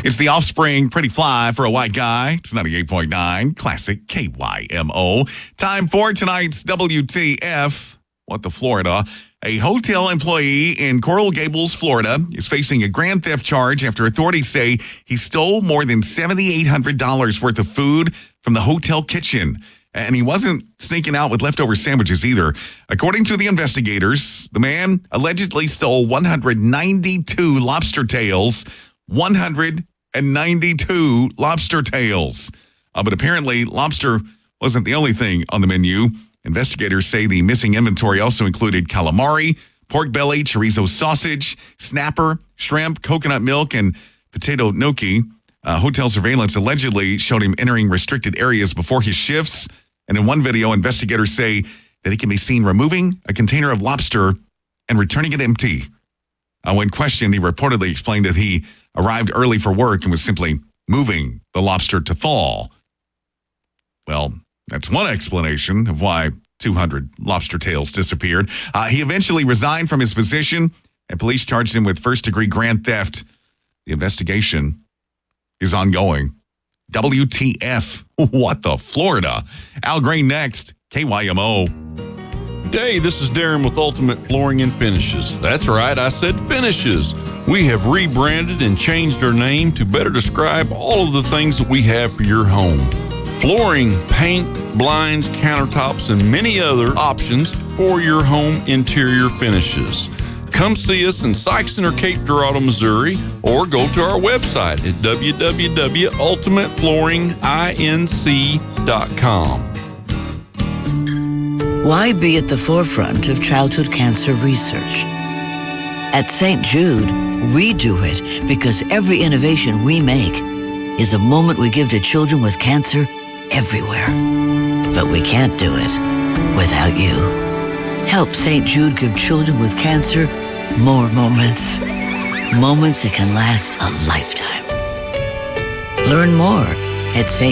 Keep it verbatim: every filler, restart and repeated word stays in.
It's The Offspring, Pretty Fly for a White Guy. It's ninety-eight point nine, classic K Y M O. Time for tonight's W T F. What the Florida? A hotel employee in Coral Gables, Florida, is facing a grand theft charge after authorities say he stole more than seven thousand eight hundred dollars worth of food from the hotel kitchen. And he wasn't sneaking out with leftover sandwiches either. According to the investigators, the man allegedly stole one hundred ninety-two lobster tails. one hundred ninety-two lobster tails. Uh, but apparently, lobster wasn't the only thing on the menu. Investigators say the missing inventory also included calamari, pork belly, chorizo sausage, snapper, shrimp, coconut milk, and potato gnocchi. Uh, hotel surveillance allegedly showed him entering restricted areas before his shifts. And in one video, investigators say that he can be seen removing a container of lobster and returning it empty. Uh, when questioned, he reportedly explained that he arrived early for work and was simply moving the lobster to thaw. Well, that's one explanation of why two hundred lobster tails disappeared. Uh, he eventually resigned from his position, and police charged him with first-degree grand theft. The investigation is ongoing. W T F. What the Florida? Al Green next. K Y M O. Hey, this is Darren with Ultimate Flooring and Finishes. That's right, I said finishes. We have rebranded and changed our name to better describe all of the things that we have for your home. Flooring, paint, blinds, countertops, and many other options for your home interior finishes. Come see us in Sikeston or Cape Girardeau, Missouri, or go to our website at w w w dot ultimate flooring inc dot com. Why be at the forefront of childhood cancer research? At Saint Jude, we do it because every innovation we make is a moment we give to children with cancer everywhere. But we can't do it without you. Help Saint Jude give children with cancer more moments. Moments that can last a lifetime. Learn more at s t